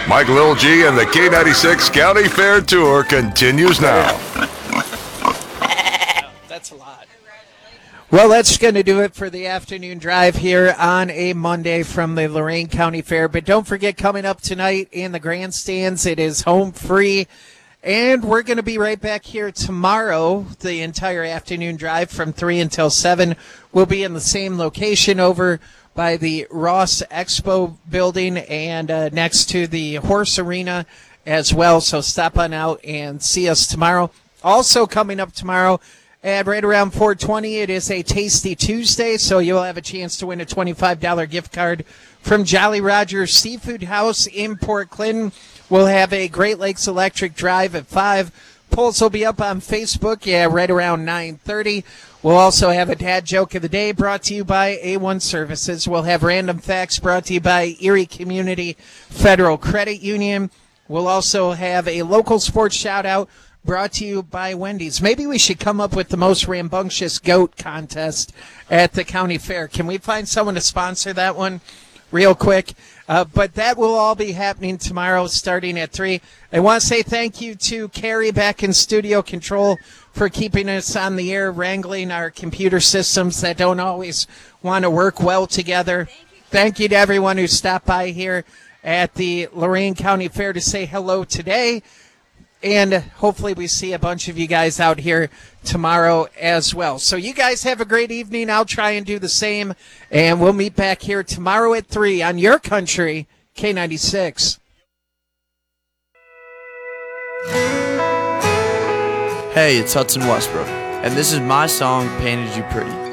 Mike Lil G and the K96 County Fair Tour continues now. That's a lot. Well, that's going to do it for the afternoon drive here on a Monday from the Lorain County Fair. But don't forget, coming up tonight in the grandstands, it is home free. And we're going to be right back here tomorrow, the entire afternoon drive from 3 until 7. We'll be in the same location over by the Ross Expo building and next to the Horse Arena as well. So stop on out and see us tomorrow. Also coming up tomorrow at right around 4:20, it is a Tasty Tuesday, so you'll have a chance to win a $25 gift card from Jolly Roger Seafood House in Port Clinton. We'll have a Great Lakes Electric Drive at 5. Polls will be up on Facebook, right around 9:30. We'll also have a Dad Joke of the Day brought to you by A1 Services. We'll have Random Facts brought to you by Erie Community Federal Credit Union. We'll also have a local sports shout-out brought to you by Wendy's. Maybe we should come up with the most rambunctious goat contest at the county fair. Can we find someone to sponsor that one real quick? But that will all be happening tomorrow starting at 3. I want to say thank you to Carrie back in Studio Control for keeping us on the air, wrangling our computer systems that don't always want to work well together. Thank you to everyone who stopped by here at the Lorain County Fair to say hello today. And hopefully we see a bunch of you guys out here tomorrow as well. So you guys have a great evening. I'll try and do the same. And we'll meet back here tomorrow at 3 on your country, K96. Hey, it's Hudson Westbrook, and this is my song, Painted You Pretty.